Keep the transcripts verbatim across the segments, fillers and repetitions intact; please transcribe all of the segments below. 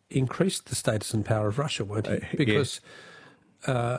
increase the status and power of Russia, won't he? Because, uh, yeah. uh,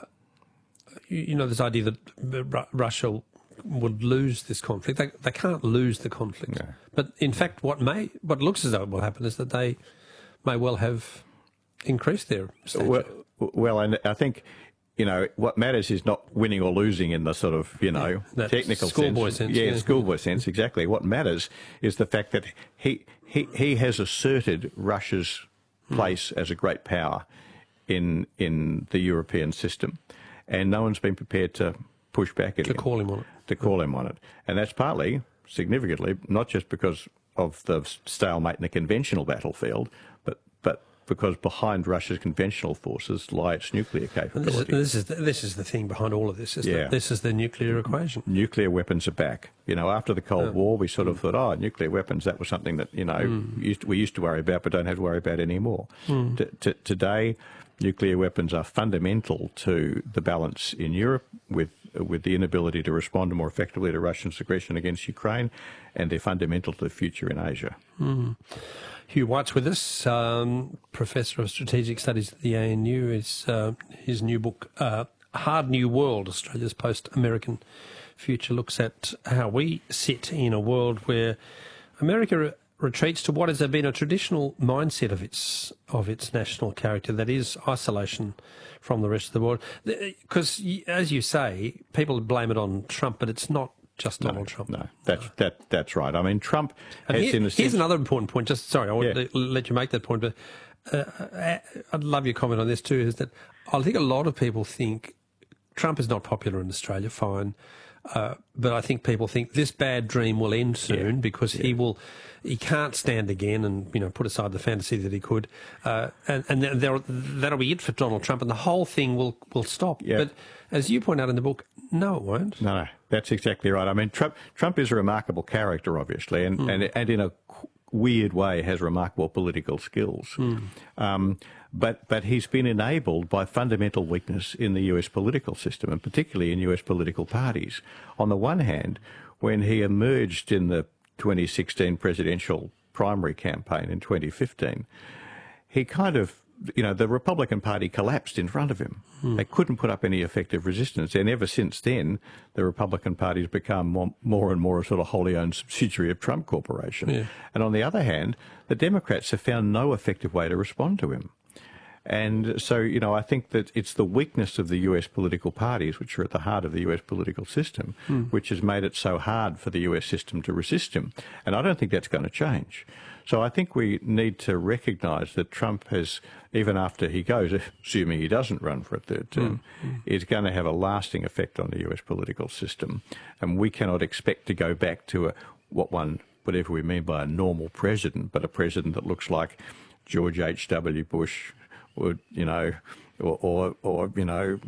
you, you know, this idea that Russia would lose this conflict. They, they can't lose the conflict. No. But in fact, what may, what looks as though it will happen is that they may well have increased their stature. Well, well, and I think, you know, what matters is not winning or losing in the sort of, you know, yeah, technical schoolboy sense. sense. Yeah, Yeah, schoolboy sense, exactly. What matters is the fact that he, he, he has asserted Russia's place mm. as a great power in, in the European system. And no one's been prepared to push back at to him. call him on it. To call him on it. And that's partly, significantly, not just because of the stalemate in the conventional battlefield, but but because behind Russia's conventional forces lie its nuclear capability. This is, this is, the, this is the thing behind all of this, is yeah. that this is the nuclear equation. Nuclear weapons are back. You know, after the Cold oh. War, we sort of mm. thought, oh, nuclear weapons, that was something that, you know, mm. used to, we used to worry about but don't have to worry about anymore. Mm. T t today, nuclear weapons are fundamental to the balance in Europe with with the inability to respond more effectively to Russian aggression against Ukraine, and they're fundamental to the future in Asia. Mm. Hugh White's with us, um, Professor of Strategic Studies at the A N U. His, uh, his new book, uh, Hard New World, Australia's Post-American Future, looks at how we sit in a world where America re retreats to what has been a traditional mindset of its of its national character, that is isolation from the rest of the world. Because, as you say, people blame it on Trump, but it's not just Donald no, Trump. No, that's, no. That, that's right. I mean, Trump and has... Here, in a here's sense, another important point. Just Sorry, I want yeah. to let you make that point, but uh, I'd love your comment on this too, is that I think a lot of people think Trump is not popular in Australia, fine. Uh, but I think people think this bad dream will end soon yeah. because yeah. he will, he can't stand again, and you know, put aside the fantasy that he could, uh, and and that'll be it for Donald Trump, and the whole thing will will stop. Yeah. But as you point out in the book, no, it won't. No, no, that's exactly right. I mean, Trump Trump is a remarkable character, obviously, and mm. and and in a weird way has remarkable political skills. Mm. Um, But, but he's been enabled by fundamental weakness in the U S political system, and particularly in U S political parties. On the one hand, when he emerged in the twenty sixteen presidential primary campaign in twenty fifteen, he kind of, you know, the Republican Party collapsed in front of him. Mm. They couldn't put up any effective resistance. And ever since then, the Republican Party has become more, more and more a sort of wholly owned subsidiary of Trump Corporation. Yeah. And on the other hand, the Democrats have found no effective way to respond to him. And so, you know, I think that it's the weakness of the U S political parties, which are at the heart of the U S political system, mm. which has made it so hard for the U S system to resist him. And I don't think that's going to change. So I think we need to recognise that Trump has, even after he goes, assuming he doesn't run for a third term, mm. is going to have a lasting effect on the U S political system. And we cannot expect to go back to a, what one, whatever we mean by a normal president, but a president that looks like George H W Bush, or, you know, or, or, or you know,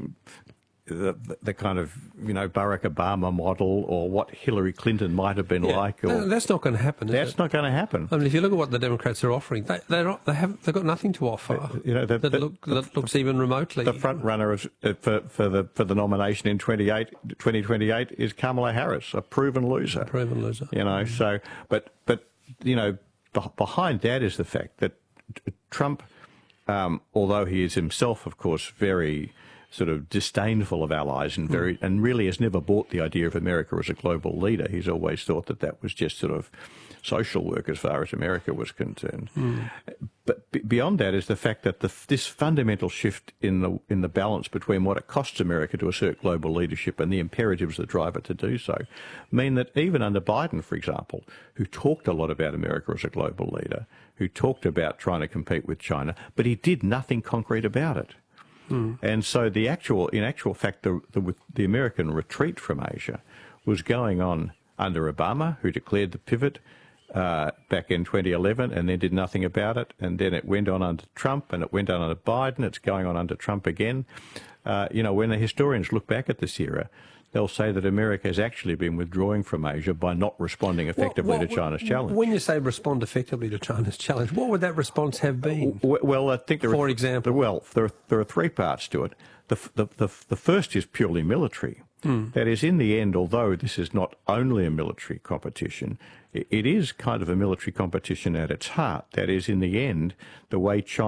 the, the kind of, you know, Barack Obama model, or what Hillary Clinton might have been yeah. like. Or, no, that's not going to happen, is That's it? not going to happen. I mean, if you look at what the Democrats are offering, they, they're not, they have, they've got nothing to offer you know, the, that, the, look, the, that looks even remotely. The front runner is, uh, for, for, the, for the nomination in twenty twenty-eight is Kamala Harris, a proven loser. A proven loser. You know, mm. so, but, but, you know, behind that is the fact that Trump, Um, although he is himself, of course, very sort of disdainful of allies and very mm. and really has never bought the idea of America as a global leader. He's always thought that that was just sort of social work as far as America was concerned. Mm. But b beyond that is the fact that the, this fundamental shift in the in the balance between what it costs America to assert global leadership and the imperatives that drive it to do so mean that even under Biden, for example, who talked a lot about America as a global leader, who talked about trying to compete with China, but he did nothing concrete about it. Mm. And so the actual, in actual fact, the, the, the American retreat from Asia was going on under Obama, who declared the pivot uh, back in twenty eleven and then did nothing about it. And then it went on under Trump, and it went on under Biden. It's going on under Trump again. Uh, you know, when the historians look back at this era, they'll say that America has actually been withdrawing from Asia by not responding effectively what, what, to China's challenge. When you say respond effectively to China's challenge, what would that response have been? Well, I think there For are, example? Well, there are, there are three parts to it. The, the, the, the first is purely military. Mm. That is, in the end, although this is not only a military competition, it, it is kind of a military competition at its heart. That is, in the end, the way China